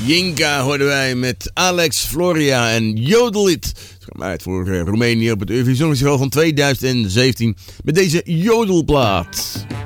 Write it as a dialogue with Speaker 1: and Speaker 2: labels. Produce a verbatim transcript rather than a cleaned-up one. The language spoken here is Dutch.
Speaker 1: Jinka hoorden wij met Alex Floria en Jodelit. Ze kwam uit voor uh, Roemenië op het Eurovisie Songfestival van tweeduizend zeventien met deze jodelplaat.